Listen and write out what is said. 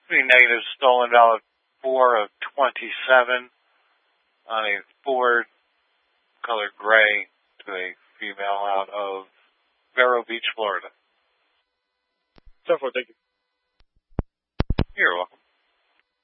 Three negative stolen valid 4 of 27 on a Ford color gray to a female out of Vero Beach, Florida. So forth, thank you. You're welcome.